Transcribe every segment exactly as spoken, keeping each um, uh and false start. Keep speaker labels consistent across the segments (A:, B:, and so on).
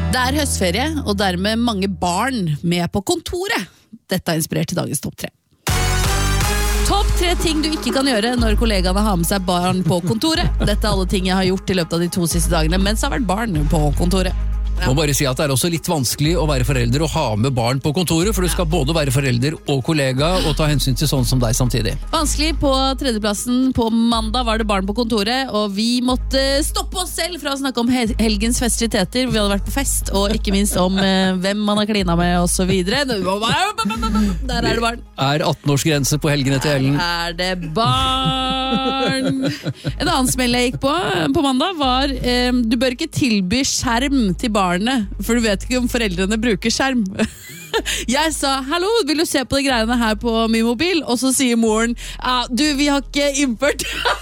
A: Det er høstferie, og dermed mange barn med på kontoret. Dette er inspirert til dagens topp tre. Topp tre ting du ikke kan gjøre når kollegaene har med seg barn på kontoret. Dette er alle ting jeg har gjort i løpet av de to siste dagene, mens det har vært barn på kontoret.
B: Jeg må bare si at det er også litt vanskelig å være forelder og ha med barn på kontoret, for du skal både være forelder og kollega og ta hensyn til sånn som deg samtidig.
A: Vanskelig. På tredjeplassen på mandag var det barn på kontoret, og vi måtte stoppe oss selv fra å snakke om helgens festiviteter. Vi hadde vært på fest, og ikke minst om eh, hvem man har klina med og så videre. Der er det barn.
B: Er atten-årsgrense på helgene til Ellen?
A: Er det barn? En annen smell jeg gikk på på mandag var eh, du bør ikke tilby skjerm til barn, for du vet ikke om foreldrene bruker skjerm. Jeg sa, hallo, vil du se på de greiene her på min mobil? Og så sier moren, ah, du, vi har ikke innført.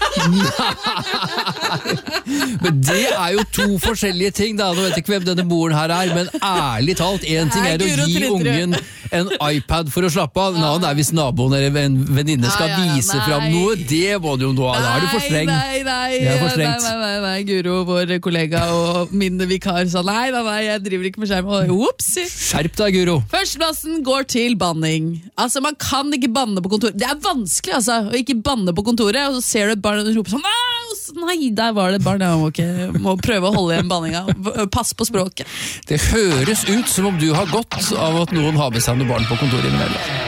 B: Men det er jo to forskjellige ting da. Nå vet jeg ikke hvem denne moren her er, men ærlig talt, en ting er å gi ungen en iPad for å slappe av. Nå er hvis naboen eller en venninne skal
A: ja, ja, ja,
B: vise frem noe, det må du jo nå. Da er du for streng.
A: Nei, nei,
B: Det er for
A: nei,
B: strengt.
A: nei, nei, nei, Guro, vår kollega og min vikar sa, nei, nei, nei, jeg driver ikke med skjerm. Og whoopsie.
B: Skjerp deg, Guro.
A: Førsteplassen går til banning. Altså, man kan ikke banne på kontoret. Det er vanskelig, altså, å ikke banne på kontoret, og så ser du et barn og roper sånn, nei, der var det et barn. Jeg må, ikke, må prøve å holde igjen banninga. Pass på språket.
B: Det høres ut som om du har godt av at noen har med seg noen barn på kontoret innimellom.